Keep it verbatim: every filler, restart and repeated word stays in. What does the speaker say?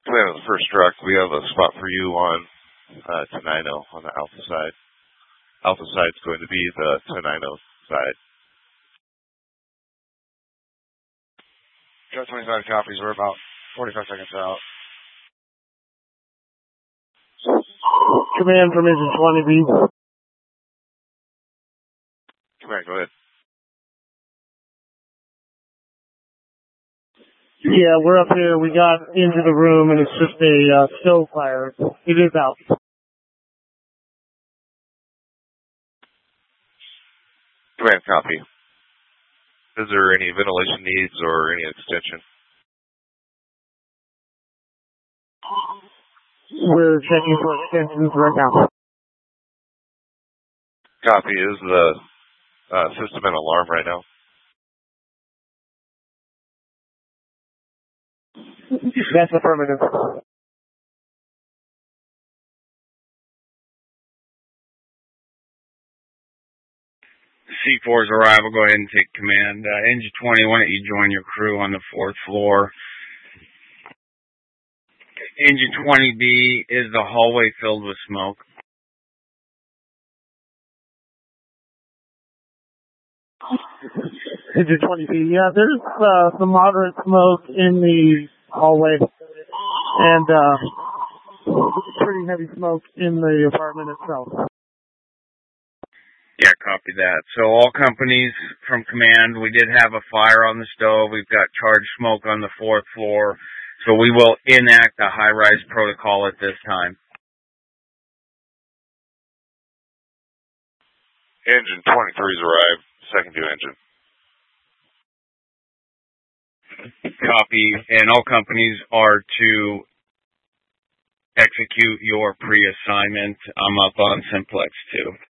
Command of the first truck, we have a spot for you on uh, Tenino on the Alpha side. Alpha side is going to be the Tenino side. Got twenty-five copies. We're about forty-five seconds out. Command from Engine twenty B. Command, go ahead. Yeah, we're up here. We got into the room, and it's just a uh, stove fire. It is out. Command, copy. Is there any ventilation needs or any extension? We're checking for extensions right now. Copy. Is the uh, system in alarm right now? That's affirmative. C four's arrival, go ahead and take command. Uh, Engine twenty, why don't you join your crew on the fourth floor? Engine twenty B, is the hallway filled with smoke? Engine twenty B, yeah, there's uh, some moderate smoke in the hallway, and uh, pretty heavy smoke in the apartment itself. Yeah, copy that. So all companies from command, we did have a fire on the stove. We've got charged smoke on the fourth floor. So we will enact a high-rise protocol at this time. Engine twenty-three's arrived. Second due engine. Copy. And all companies are to execute your pre-assignment. I'm up on Simplex two.